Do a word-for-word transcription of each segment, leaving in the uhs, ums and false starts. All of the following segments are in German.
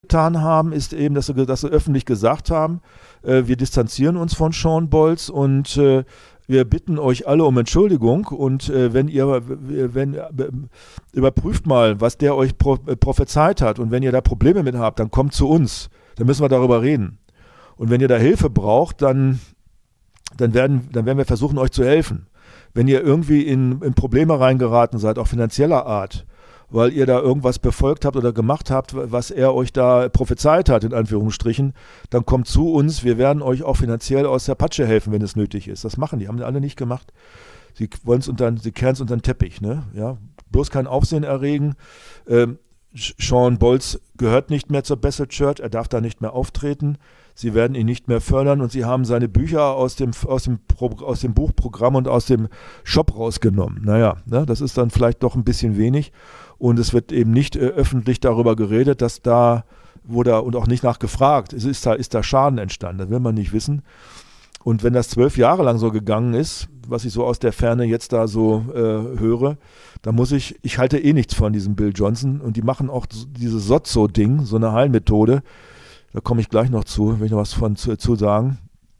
getan haben, ist eben, dass sie, dass sie öffentlich gesagt haben, äh, wir distanzieren uns von Shawn Bolz und äh, wir bitten euch alle um Entschuldigung und äh, wenn ihr, wenn, äh, überprüft mal, was der euch pro, äh, prophezeit hat und wenn ihr da Probleme mit habt, dann kommt zu uns, dann müssen wir darüber reden. Und wenn ihr da Hilfe braucht, dann, dann, werden, dann werden wir versuchen, euch zu helfen. Wenn ihr irgendwie in, in Probleme reingeraten seid, auch finanzieller Art, weil ihr da irgendwas befolgt habt oder gemacht habt, was er euch da prophezeit hat, in Anführungsstrichen, dann kommt zu uns, wir werden euch auch finanziell aus der Patsche helfen, wenn es nötig ist. Das machen die, haben die alle nicht gemacht. Sie wollen es unter, sie kehren es unter den Teppich, ne? Ja, bloß kein Aufsehen erregen. Ähm, Shawn Bolz gehört nicht mehr zur Bethel Church, er darf da nicht mehr auftreten. Sie werden ihn nicht mehr fördern und sie haben seine Bücher aus dem, aus dem, Pro, aus dem Buchprogramm und aus dem Shop rausgenommen. Naja, ne, das ist dann vielleicht doch ein bisschen wenig und es wird eben nicht äh, öffentlich darüber geredet, dass da, wurde und auch nicht nachgefragt, ist, ist, da, ist da Schaden entstanden, das will man nicht wissen. Und wenn das zwölf Jahre lang so gegangen ist, was ich so aus der Ferne jetzt da so äh, höre, dann muss ich, ich halte eh nichts von diesem Bill Johnson und die machen auch dieses Sozzo-Ding, so eine Heilmethode, da komme ich gleich noch zu, will ich noch was von zu, zu sagen,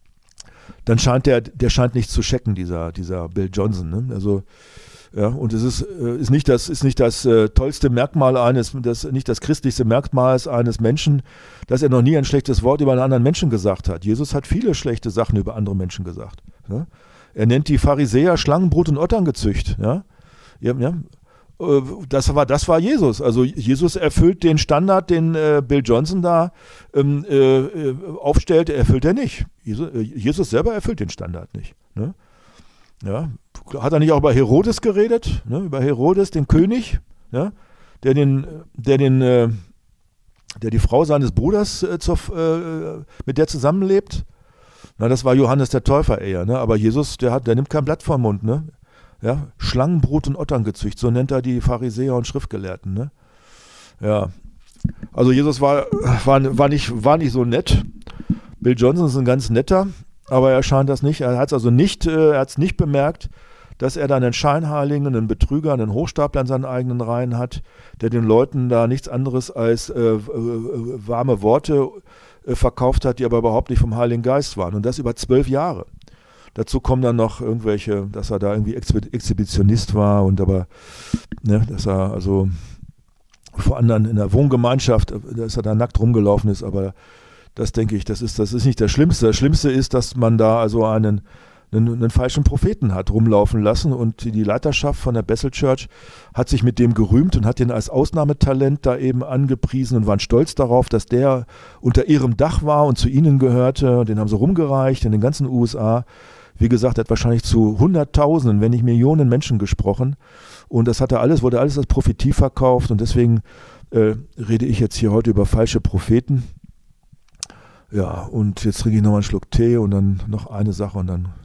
dann scheint der, der scheint nichts zu checken, dieser, dieser Bill Johnson, ne? Also, ja, und es ist, ist nicht das, ist nicht das äh, tollste Merkmal eines, das, nicht das christlichste Merkmal eines Menschen, dass er noch nie ein schlechtes Wort über einen anderen Menschen gesagt hat. Jesus hat viele schlechte Sachen über andere Menschen gesagt. Ja? Er nennt die Pharisäer Schlangenbrut und Otterngezücht. Ja? Ja, ja. Das war, das war Jesus. Also Jesus erfüllt den Standard, den äh, Bill Johnson da ähm, äh, aufstellt, erfüllt er nicht. Jesus, äh, Jesus selber erfüllt den Standard nicht. Ne? Ja. Hat er nicht auch über Herodes geredet? Ne? Über Herodes, den König, ne? der den, der den, äh, der die Frau seines Bruders äh, zur, äh, mit der zusammenlebt? Na, das war Johannes der Täufer eher. Ne? Aber Jesus, der hat, der nimmt kein Blatt vom Mund. Ne? Ja, Schlangenbrut und Otterngezücht, so nennt er die Pharisäer und Schriftgelehrten. Ne? Ja, also Jesus war, war, war, nicht, war nicht so nett. Bill Johnson ist ein ganz netter, aber er scheint das nicht. Er hat es also nicht, äh, er hat's nicht bemerkt, dass er da einen Scheinheiligen, einen Betrüger, einen Hochstapler in seinen eigenen Reihen hat, der den Leuten da nichts anderes als äh, äh, warme Worte äh, verkauft hat, die aber überhaupt nicht vom Heiligen Geist waren. Und das über zwölf Jahre. Dazu kommen dann noch irgendwelche, dass er da irgendwie Exhibitionist war und aber, ne, dass er also vor anderen in der Wohngemeinschaft, dass er da nackt rumgelaufen ist, aber das denke ich, das ist, das ist nicht das Schlimmste. Das Schlimmste ist, dass man da also einen, einen, einen falschen Propheten hat rumlaufen lassen und die Leiterschaft von der Bethel Church hat sich mit dem gerühmt und hat den als Ausnahmetalent da eben angepriesen und waren stolz darauf, dass der unter ihrem Dach war und zu ihnen gehörte. Den haben sie rumgereicht in den ganzen U S A. Wie gesagt, er hat wahrscheinlich zu Hunderttausenden, wenn nicht Millionen Menschen gesprochen. Und das hat er alles, wurde alles als Prophetie verkauft. Und deswegen äh, rede ich jetzt hier heute über falsche Propheten. Ja, und jetzt trinke ich noch mal einen Schluck Tee und dann noch eine Sache und dann